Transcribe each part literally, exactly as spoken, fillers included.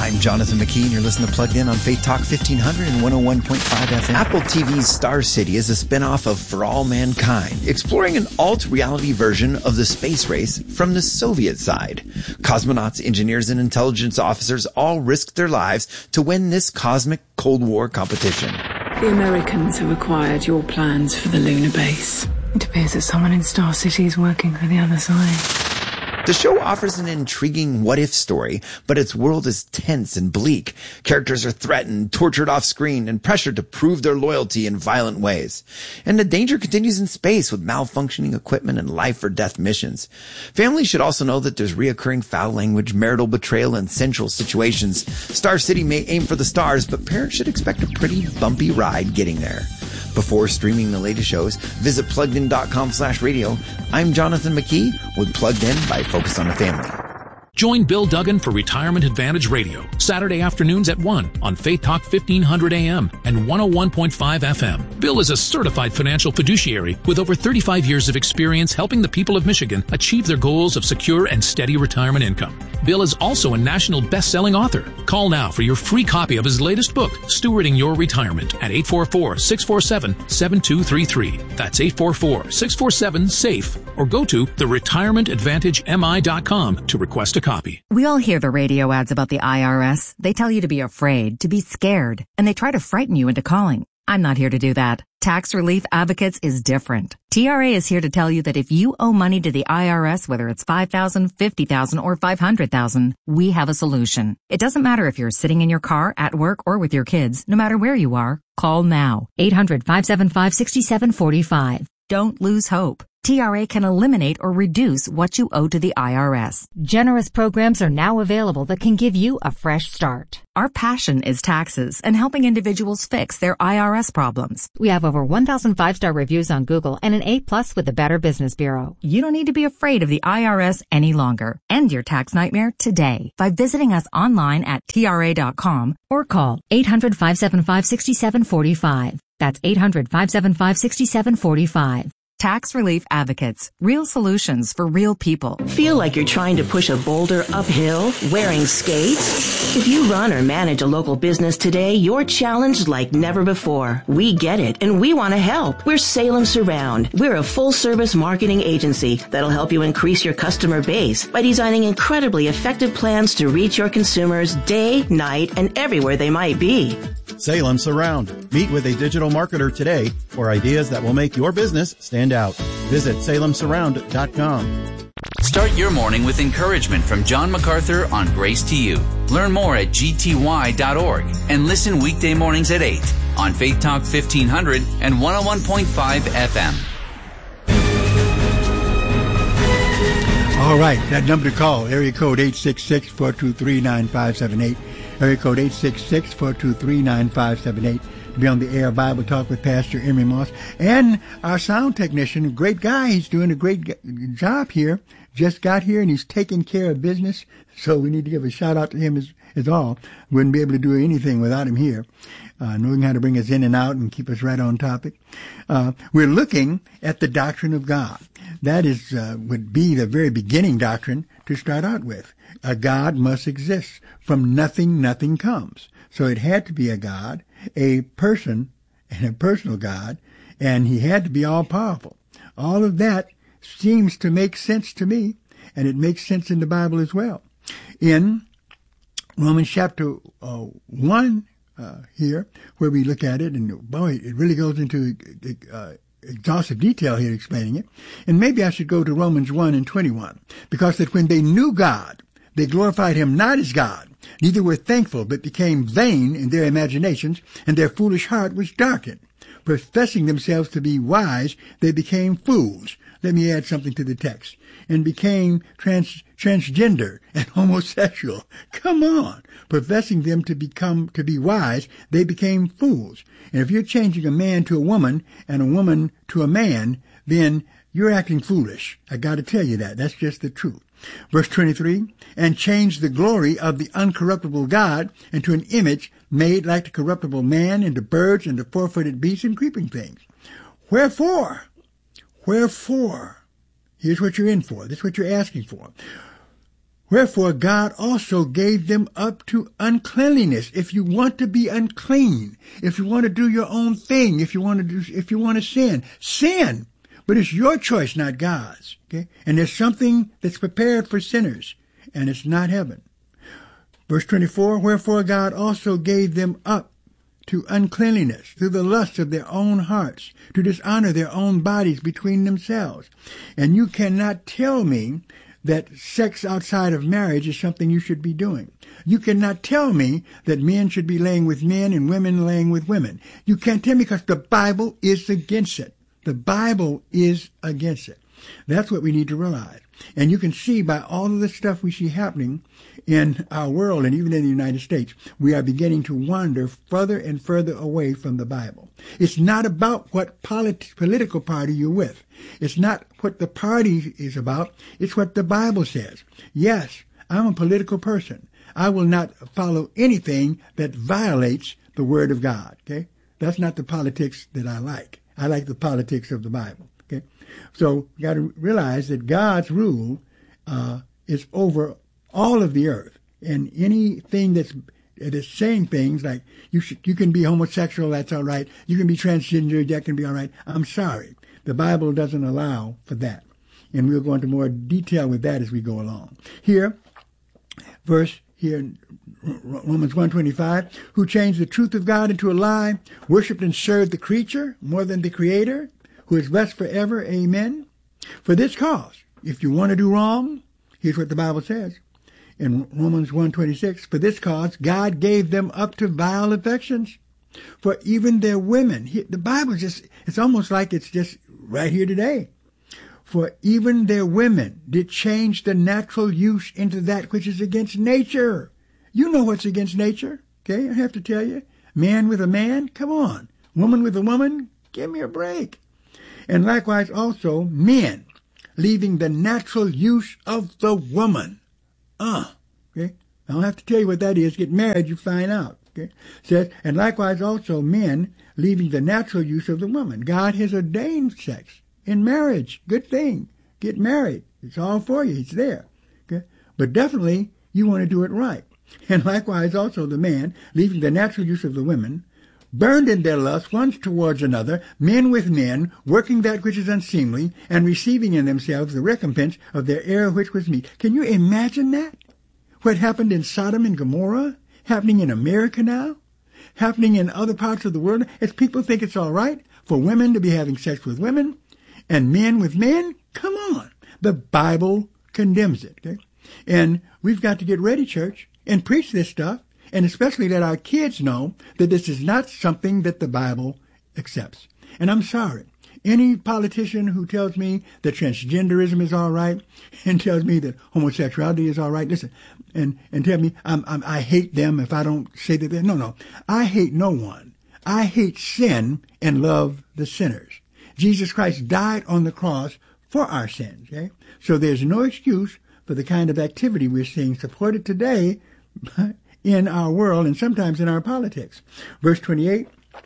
I'm Jonathan McKee, and you're listening to Plugged In on Faith Talk fifteen hundred and one oh one point five F M. Apple T V's Star City is a spin-off of For All Mankind, exploring an alt-reality version of the space race from the Soviet side. Cosmonauts, engineers, and intelligence officers all risked their lives to win this cosmic Cold War competition. The Americans have acquired your plans for the lunar base. It appears that someone in Star City is working for the other side. The show offers an intriguing what-if story, but its world is tense and bleak. Characters are threatened, tortured off-screen, and pressured to prove their loyalty in violent ways. And the danger continues in space with malfunctioning equipment and life-or-death missions. Families should also know that there's reoccurring foul language, marital betrayal, and sensual situations. Star City may aim for the stars, but parents should expect a pretty bumpy ride getting there. Before streaming the latest shows, visit pluggedin.com slash radio. I'm Jonathan McKee with Plugged In by Focus on the Family. Join Bill Duggan for Retirement Advantage Radio, Saturday afternoons at one on Faith Talk fifteen hundred A M and one oh one point five F M. Bill is a certified financial fiduciary with over thirty-five years of experience helping the people of Michigan achieve their goals of secure and steady retirement income. Bill is also a national best-selling author. Call now for your free copy of his latest book, Stewarding Your Retirement, at eight four four, six four seven, seven two three three. That's eight four four, six four seven, SAFE, or go to the retirement advantage M I dot com to request a copy. We all hear the radio ads about the I R S. They tell you to be afraid, to be scared, and they try to frighten you into calling. I'm not here to do that. Tax Relief Advocates is different. T R A is here to tell you that if you owe money to the I R S, whether it's five thousand dollars, fifty thousand dollars, or five hundred thousand dollars, we have a solution. It doesn't matter if you're sitting in your car, at work, or with your kids. No matter where you are, call now. eight hundred, five seven five, six seven four five. Don't lose hope. T R A can eliminate or reduce what you owe to the I R S. Generous programs are now available that can give you a fresh start. Our passion is taxes and helping individuals fix their I R S problems. We have over one thousand five-star reviews on Google and an A plus with the Better Business Bureau. You don't need to be afraid of the I R S any longer. End your tax nightmare today by visiting us online at T R A dot com or call eight hundred, five seven five, six seven four five. That's eight hundred, five seven five, six seven four five. Tax Relief Advocates. Real solutions for real people. Feel like you're trying to push a boulder uphill wearing skates? If you run or manage a local business today, you're challenged like never before. We get it, and we want to help. We're Salem Surround. We're a full-service marketing agency that'll help you increase your customer base by designing incredibly effective plans to reach your consumers day, night, and everywhere they might be. Salem Surround. Meet with a digital marketer today for ideas that will make your business stand out. Visit salem surround dot com. Start your morning with encouragement from John MacArthur on Grace to You. Learn more at G T Y dot org and listen weekday mornings at eight on Faith Talk fifteen hundred and one oh one point five F M. All right, that number to call, area code eight six six, four two three, nine five seven eight. Area code eight six six, four two three, nine five seven eight. Be on the air Bible Talk with Pastor Emery Moss. And our sound technician, great guy. He's doing a great job here. Just got here and he's taking care of business. So we need to give a shout out to him as, as all. Wouldn't be able to do anything without him here. Uh, knowing how to bring us in and out and keep us right on topic. Uh, we're looking at the doctrine of God. That is, uh, would be the very beginning doctrine to start out with. A God must exist. From nothing, nothing comes. So it had to be a God, a person, and a personal God, and he had to be all-powerful. All of that seems to make sense to me, and it makes sense in the Bible as well. In Romans chapter uh, one uh, here, where we look at it, and boy, it really goes into uh, exhaustive detail here explaining it. And maybe I should go to Romans one and twenty-one, because that when they knew God, they glorified him not as God, neither were thankful, but became vain in their imaginations, and their foolish heart was darkened. Professing themselves to be wise, they became fools. Let me add something to the text. And became trans, transgender and homosexual. Come on. Professing them to become, to be wise, they became fools. And if you're changing a man to a woman and a woman to a man, then you're acting foolish. I gotta tell you that. That's just the truth. Verse twenty-three, and changed the glory of the uncorruptible God into an image made like the corruptible man, and the birds, and the four-footed beasts, and creeping things. Wherefore? Wherefore? Here's what you're in for. This is what you're asking for. Wherefore God also gave them up to uncleanliness. If you want to be unclean, if you want to do your own thing, if you want to do, if you want to sin, sin. But it's your choice, not God's. Okay? And there's something that's prepared for sinners, and it's not heaven. Verse twenty-four, wherefore God also gave them up to uncleanliness, through the lust of their own hearts, to dishonor their own bodies between themselves. And you cannot tell me that sex outside of marriage is something you should be doing. You cannot tell me that men should be laying with men and women laying with women. You can't tell me because the Bible is against it. The Bible is against it. That's what we need to realize. And you can see by all of the stuff we see happening in our world and even in the United States, we are beginning to wander further and further away from the Bible. It's not about what polit- political party you're with. It's not what the party is about. It's what the Bible says. Yes, I'm a political person. I will not follow anything that violates the Word of God. Okay? That's not the politics that I like. I like the politics of the Bible. Okay, so you got to realize that God's rule uh, is over all of the earth, and anything that's that is saying things like you should, you can be homosexual, that's all right. You can be transgender, that can be all right. I'm sorry, the Bible doesn't allow for that, and we'll go into more detail with that as we go along. Here, verse here in Romans one twenty-five, who changed the truth of God into a lie, worshipped and served the creature more than the Creator, who is blessed forever. Amen. For this cause, if you want to do wrong, here's what the Bible says in Romans one twenty-six, for this cause God gave them up to vile affections. For even their women, the Bible just, it's almost like it's just right here today. For even their women did change the natural use into that which is against nature. You know what's against nature, okay? I have to tell you. Man with a man, come on. Woman with a woman, give me a break. And likewise also men, leaving the natural use of the woman. Uh, okay? I don't have to tell you what that is. Get married, you find out. Okay? Says, and likewise also men, leaving the natural use of the woman. God has ordained sex in marriage. Good thing. Get married. It's all for you. It's there. Okay? But definitely, you want to do it right. And likewise also the man, leaving the natural use of the women, burned in their lust one towards another, men with men, working that which is unseemly, and receiving in themselves the recompense of their error which was meet. Can you imagine that? What happened in Sodom and Gomorrah? Happening in America now? Happening in other parts of the world? As people think it's all right for women to be having sex with women, and men with men? Come on. The Bible condemns it. Okay? And we've got to get ready, church, and preach this stuff, and especially let our kids know that this is not something that the Bible accepts. And I'm sorry, any politician who tells me that transgenderism is all right and tells me that homosexuality is all right, listen, and, and tell me I'm, I'm, I hate them if I don't say that they're, no, no, I hate no one. I hate sin and love the sinners. Jesus Christ died on the cross for our sins, okay? So there's no excuse for the kind of activity we're seeing supported today in our world and sometimes in our politics. Verse twenty-eight,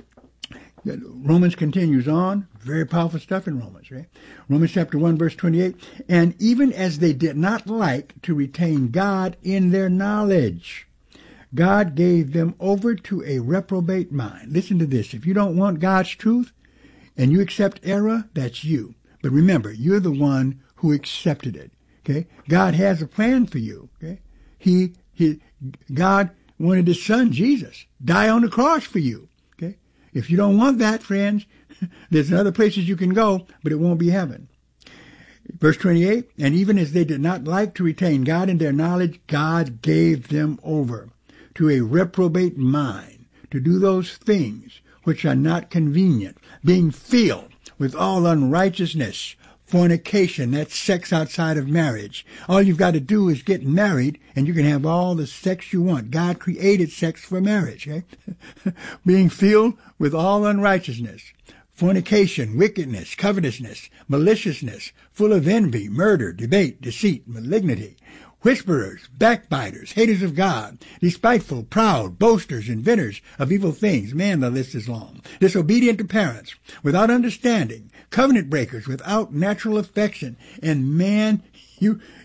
Romans continues on. Very powerful stuff in Romans, right? Romans chapter one, verse twenty-eight. And even as they did not like to retain God in their knowledge, God gave them over to a reprobate mind. Listen to this. If you don't want God's truth and you accept error, that's you. But remember, you're the one who accepted it, okay? God has a plan for you, okay? He, he, God wanted his son, Jesus, die on the cross for you, okay? If you don't want that, friends, there's other places you can go, but it won't be heaven. Verse twenty-eight, and even as they did not like to retain God in their knowledge, God gave them over to a reprobate mind to do those things which are not convenient, being filled with all unrighteousness, fornication, that's sex outside of marriage. All you've got to do is get married, and you can have all the sex you want. God created sex for marriage, okay? Being filled with all unrighteousness, fornication, wickedness, covetousness, maliciousness, full of envy, murder, debate, deceit, malignity, whisperers, backbiters, haters of God, despiteful, proud, boasters, inventors of evil things. Man, the list is long. Disobedient to parents, without understanding, covenant breakers, without natural affection. And man, you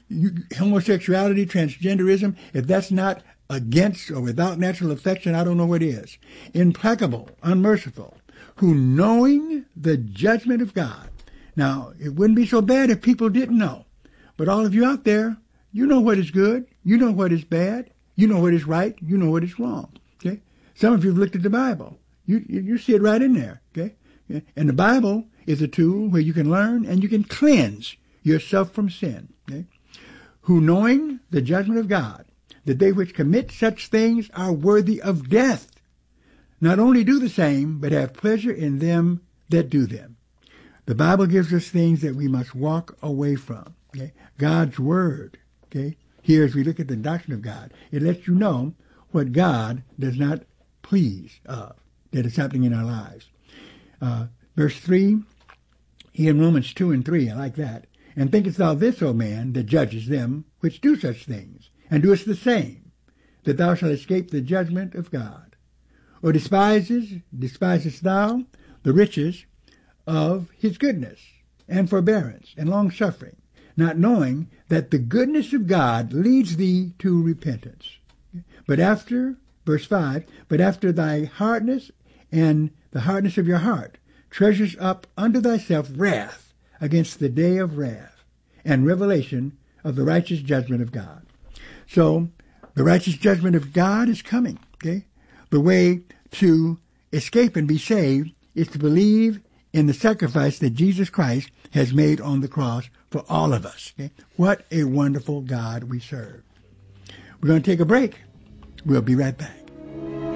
you, homosexuality, transgenderism, if that's not against or without natural affection, I don't know what is. Implacable, unmerciful, who knowing the judgment of God. Now, it wouldn't be so bad if people didn't know. But all of you out there, you know what is good. You know what is bad. You know what is right. You know what is wrong. Okay? Some of you have looked at the Bible. You, you, you see it right in there. Okay? And the Bible is a tool where you can learn and you can cleanse yourself from sin. Okay? Who knowing the judgment of God, that they which commit such things are worthy of death, not only do the same, but have pleasure in them that do them. The Bible gives us things that we must walk away from. Okay? God's Word. Okay? Here, as we look at the doctrine of God, it lets you know what God does not please of, that is happening in our lives. Uh, verse three, here in Romans two and three, I like that. And thinkest thou this, O man, that judgest them which do such things, and doest the same, that thou shalt escape the judgment of God? Or despises, despisest thou the riches of his goodness, and forbearance, and long-suffering, not knowing that the goodness of God leads thee to repentance? But after, verse five, but after thy hardness and the hardness of your heart, treasures up unto thyself wrath against the day of wrath, and revelation of the righteous judgment of God. So, the righteous judgment of God is coming, okay? The way to escape and be saved is to believe in the sacrifice that Jesus Christ has made on the cross for all of us. Okay? What a wonderful God we serve. We're going to take a break. We'll be right back.